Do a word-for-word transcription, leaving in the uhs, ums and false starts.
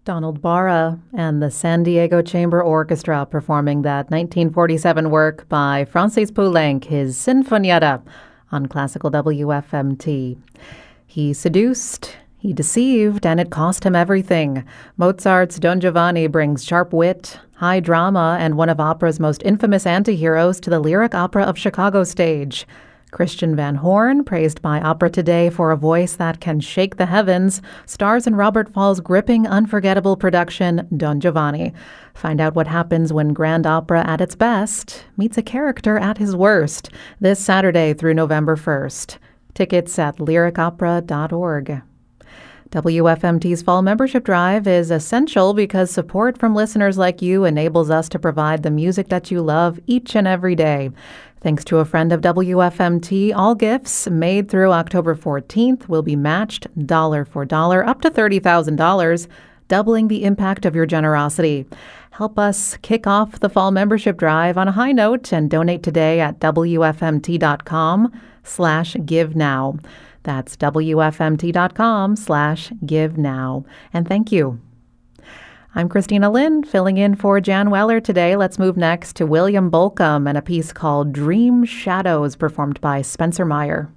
Donald Barra and the San Diego Chamber Orchestra performing that nineteen forty-seven work by Francis Poulenc, his Sinfonietta, on classical W F M T. He seduced, he deceived, and it cost him everything. Mozart's Don Giovanni brings sharp wit, high drama, and one of opera's most infamous antiheroes to the Lyric Opera of Chicago stage. Christian Van Horn, praised by Opera Today for a voice that can shake the heavens, stars in Robert Fall's gripping, unforgettable production, Don Giovanni. Find out what happens when grand opera at its best meets a character at his worst, this Saturday through November first. Tickets at lyric opera dot org. W F M T's Fall Membership Drive is essential because support from listeners like you enables us to provide the music that you love each and every day. Thanks to a friend of W F M T, all gifts made through October fourteenth will be matched dollar for dollar up to thirty thousand dollars, doubling the impact of your generosity. Help us kick off the Fall Membership Drive on a high note and donate today at W F M T dot com slash give now. That's W F M T dot com slash give now. And thank you. I'm Christina Lynn, filling in for Jan Weller today. Let's move next to William Bolcom and a piece called Dream Shadows, performed by Spencer Meyer.